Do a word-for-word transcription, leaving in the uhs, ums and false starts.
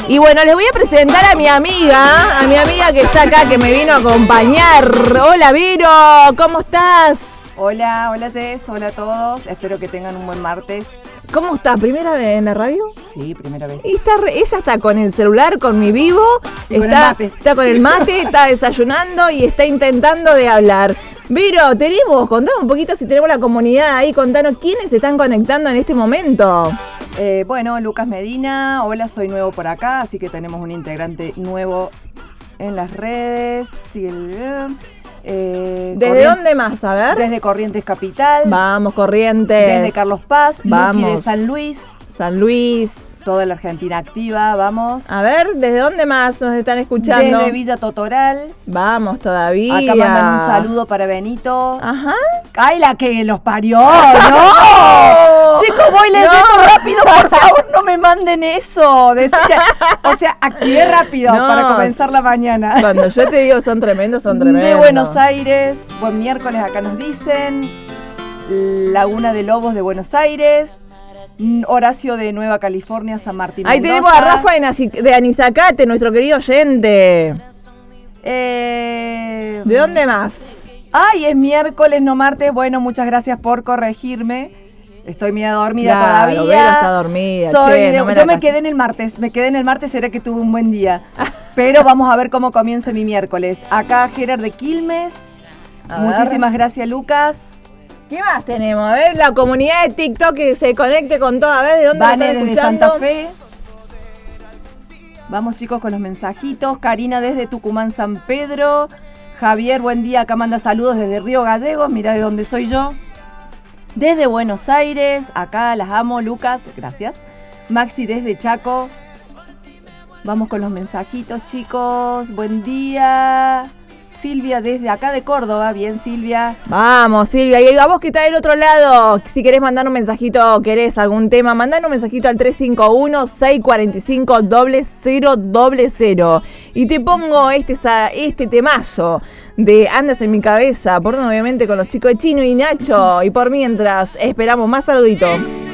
Y bueno, les voy a presentar a mi amiga, a mi amiga que está acá, que me vino a acompañar. Hola, Vero, ¿cómo estás? Hola, hola Jess, hola a todos. Espero que tengan un buen martes. ¿Cómo estás? ¿Primera vez en la radio? Sí, primera vez. Y está re, ella está con el celular, con mi vivo, y con está, el mate. está con el mate, está desayunando y está intentando de hablar. Vero, tenemos, contame un poquito si tenemos la comunidad ahí, contanos quiénes se están conectando en este momento. Eh, bueno, Lucas Medina, hola, soy nuevo por acá, así que tenemos un integrante nuevo en las redes. Sí, el, eh, ¿Desde Corrientes, dónde más? A ver. Desde Corrientes Capital. Vamos, Corrientes. Desde Carlos Paz, Vamos. Luqui de San Luis. San Luis. Toda la Argentina activa, vamos. A ver, ¿desde dónde más nos están escuchando? Desde Villa Totoral. Vamos todavía. Acá mandan un saludo para Benito. Ajá. ¡Ay, la que los parió! ¡No! Chicos, voy leyendo No. rápido, por favor, no me manden eso. Decía, o sea, activé rápido No. para comenzar la mañana. Cuando yo te digo son tremendos, son tremendos. De Buenos Aires, buen miércoles, acá nos dicen. Laguna de Lobos de Buenos Aires. Horacio de Nueva California, San Martín. Ahí Mendoza. tenemos a Rafa de, Nazi- de Anizacate, nuestro querido oyente. Eh, ¿De dónde más? Ay, es miércoles, no martes. Bueno, muchas gracias por corregirme. Estoy media dormida Claro, todavía. Vero está dormida, Soy che, de- no me yo la me cas- quedé en el martes. Me quedé en el martes, será que tuve un buen día. Pero vamos a ver cómo comienza mi miércoles. Acá Gerard de Quilmes. A Muchísimas gracias, Lucas. ¿Qué más tenemos? A ver, la comunidad de TikTok que se conecte con todo. A ver, ¿de dónde nos Vane están desde escuchando? Santa Fe. Vamos, chicos, con los mensajitos. Karina desde Tucumán, San Pedro. Javier, buen día. Acá manda saludos desde Río Gallegos. Mira de dónde soy yo. Desde Buenos Aires. Acá las amo, Lucas. Gracias. Maxi desde Chaco. Vamos con los mensajitos, chicos. Buen día. Silvia desde acá de Córdoba. Bien, Silvia. Vamos, Silvia. Y a vos que está del otro lado, si querés mandar un mensajito, querés algún tema, mandar un mensajito al tres cinco uno, seis cuatro cinco, cero cero cero cero. Y te pongo este, este temazo de Andas en mi cabeza, por obviamente con los chicos de Chino y Nacho. Y por mientras, esperamos más saluditos.